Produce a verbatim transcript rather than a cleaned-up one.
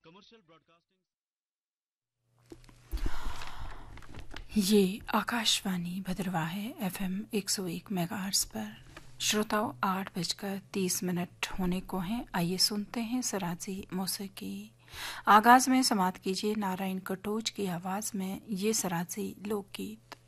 Commercial broadcasting. ये आकाशवाणी भद्रवाह है FM एक सौ एक मेगाहर्ट्ज़ पर। श्रोताओं, आठ बजकर तीस मिनट होने को हैं। आइए सुनते हैं सराजी मौसीकी। आगाज में समाप्त कीजिए नारायण कटोच की आवाज़ में ये सराजी लोकगीत।